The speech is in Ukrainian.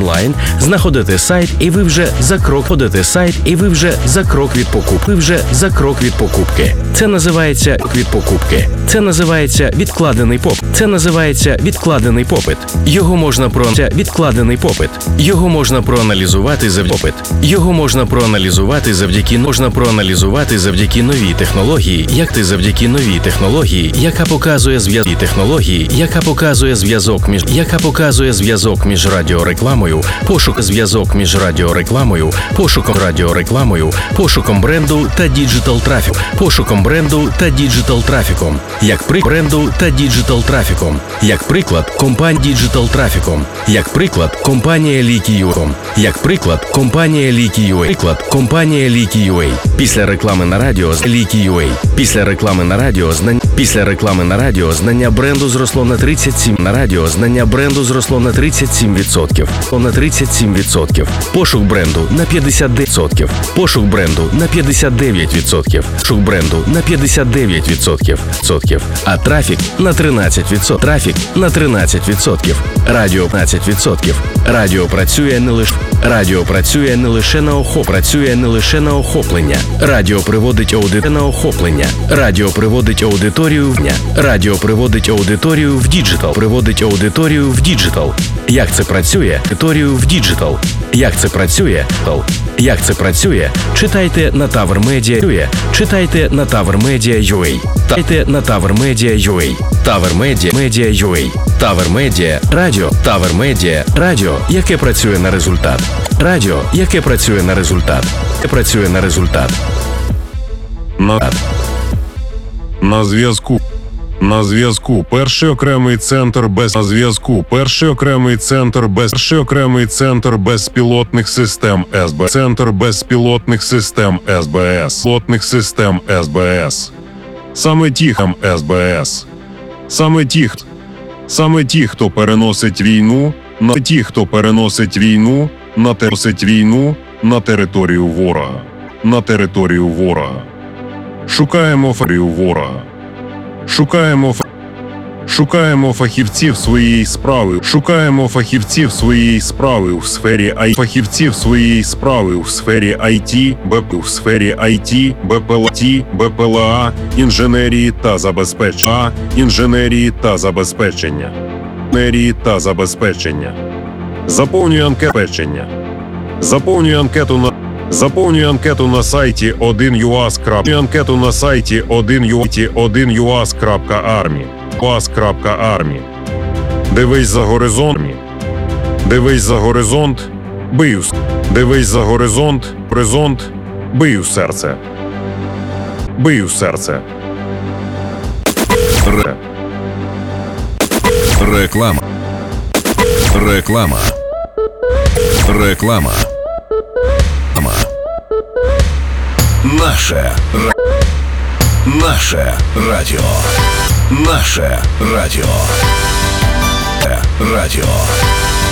онлайн, знаходите сайт і ви вже за крок від покупки. Це називається відкладений попит. Його можна проаналізувати завдяки новій технології, яка показує зв'язок між радіорекламою, пошуком бренду та діджитал трафіком. Як приклад, компанія Leaky.ua. Після реклами на радіо знання бренду зросло на 37%. Пошук бренду на 59%. Пошук бренду на 59%. А трафік на 13%. Радіо 15%. Радіо працює не лише на охоплення. Радіо приводить аудиторію в діджитал. Як це працює? Читайте на TowerMedia.ua. TowerMedia – радіо, яке працює на результат. На зв'язку перший окремий центр безпілотних систем СБС. Саме ті, хто переносить війну на територію ворога. Шукаємо фахівців своєї справи у сфері IT, БПЛА, інженерії та забезпечення. Заповнюй анкету на сайті 1UAS.army. Дивись за горизонт, бий у серце. Реклама. Наше радіо.